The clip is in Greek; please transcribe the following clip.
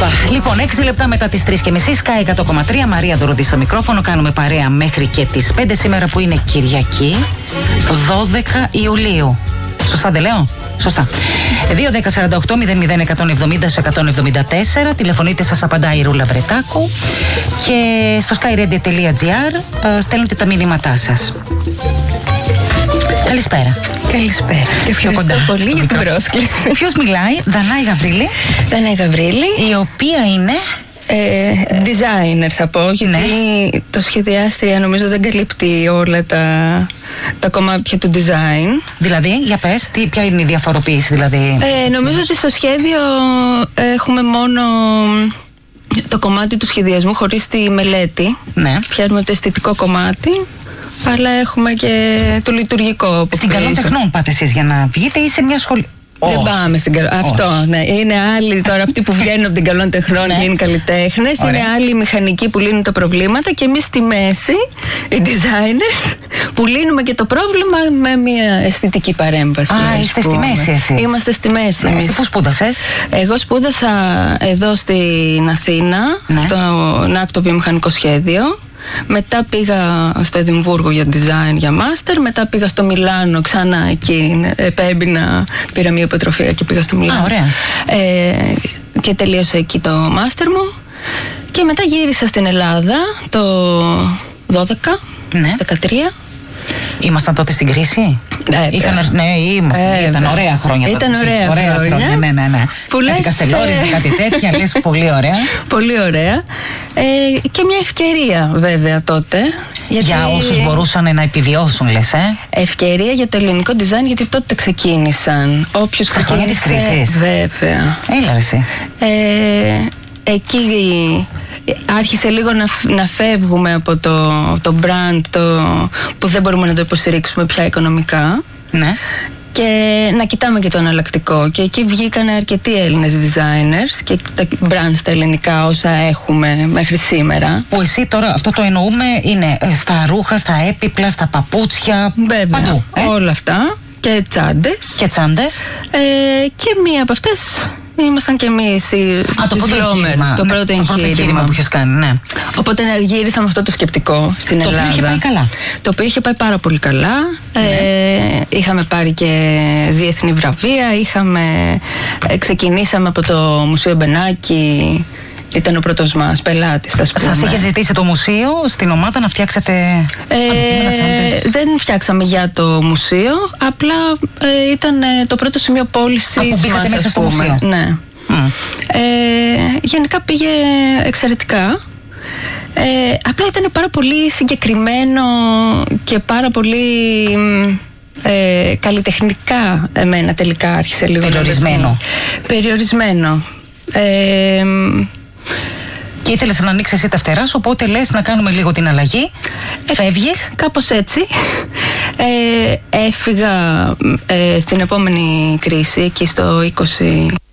Λοιπόν, 6 λεπτά μετά τις 3:30, Sky 100,3, Μαρία Δωροδή στο μικρόφωνο. Κάνουμε παρέα μέχρι και τις 5 σήμερα που είναι Κυριακή, 12 Ιουλίου. Σωστά δεν λέω? Σωστά. 2-10-48-00-170-174. Τηλεφωνείτε, σας απαντάει η Ρούλα Βρετάκου. Και στο skyradio.gr στέλνετε τα μήνυματά σας. Καλησπέρα. Καλησπέρα. Και ευχαριστώ πολύ για την πρόσκληση. Ποιος μιλάει? Δανάη Γαβρίλη. Δανάη Γαβρίλη. Η οποία είναι... designer θα πω, γιατί το σχεδιάστρια νομίζω δεν καλύπτει όλα τα κομμάτια του design. Δηλαδή, για πες, ποια είναι η διαφοροποίηση δηλαδή? Νομίζω ότι στο σχέδιο έχουμε μόνο το κομμάτι του σχεδιασμού χωρίς τη μελέτη. Ναι. Πιάνουμε το αισθητικό κομμάτι, αλλά έχουμε και το λειτουργικό. Στην Καλών Τεχνών πάτε εσείς για να βγείτε ή σε μια σχολή? Δεν πάμε στην Καλών. Αυτό, ναι. Είναι άλλοι τώρα αυτοί που βγαίνουν από την Καλών Τεχνών και είναι καλλιτέχνες. Είναι άλλοι μηχανικοί που λύνουν τα προβλήματα και εμείς στη μέση, οι designers, που λύνουμε και το πρόβλημα με μια αισθητική παρέμβαση. Είστε στη μέση εσείς? Είμαστε στη μέση. Εσύ πού σπούδασες? Εγώ σπούδασα εδώ στην Αθήνα, στο ΝΑΚΤΟ Βιομηχανικό Σχέδιο. Μετά πήγα στο Εδιμβούργο για design για master. Μετά πήγα στο Μιλάνο ξανά εκεί. Επέμπεινα, πήρα μια υποτροφία και πήγα στο Μιλάνο. Ωραία. Και τελείωσα εκεί το master μου. Και μετά γύρισα στην Ελλάδα το 12, 13. Ήμασταν τότε στην κρίση? Ήταν ωραία χρόνια. Ήταν ωραία χρόνια. Ναι. Κάτι Καστελόριζε, κάτι τέτοια. Λες πολύ ωραία. Πολύ ωραία. Και μια ευκαιρία βέβαια τότε. Για όσους μπορούσαν να επιβιώσουν, λες, Ευκαιρία για το ελληνικό design, γιατί τότε ξεκίνησαν. Όποιος στα χρόνια της κρίσης. Βέβαια. Έλα εσύ. Εκεί άρχισε λίγο να φεύγουμε από το brand που δεν μπορούμε να το υποστηρίξουμε πια οικονομικά. Ναι. Και να κοιτάμε και το εναλλακτικό. Και εκεί βγήκαν αρκετοί Έλληνες designers και τα brands τα ελληνικά όσα έχουμε μέχρι σήμερα. Που εσύ τώρα αυτό το εννοούμε είναι στα ρούχα, στα έπιπλα, στα παπούτσια. Βέβαια, παντού. Όλα αυτά. Και τσάντες. Και μία από αυτές ήμασταν κι εμείς το πρώτο εγχείρημα που είχες κάνει, ναι. Οπότε γύρισα με αυτό το σκεπτικό στην Ελλάδα. Το οποίο είχε πάει καλά. Το οποίο είχε πάει πάρα πολύ καλά. Είχαμε πάρει και διεθνή βραβεία. Ξεκινήσαμε από το Μουσείο Μπενάκη. Ήταν ο πρώτος μας πελάτης, ας πούμε. Σας είχε ζητήσει το μουσείο στην ομάδα να φτιάξετε δεν φτιάξαμε για το μουσείο. Απλά ήταν το πρώτο σημείο πώλησης μας. Που μπήκατε μέσα στο μουσείο. Ναι. Γενικά πήγε εξαιρετικά. Απλά ήταν πάρα πολύ συγκεκριμένο και πάρα πολύ καλλιτεχνικά εμένα τελικά άρχισε λίγο. Περιορισμένο. Και ήθελες να ανοίξεις εσύ τα φτερά σου, οπότε λες να κάνουμε λίγο την αλλαγή. Φεύγεις. Κάπως έτσι. Έφυγα στην επόμενη κρίση, εκεί στο 20.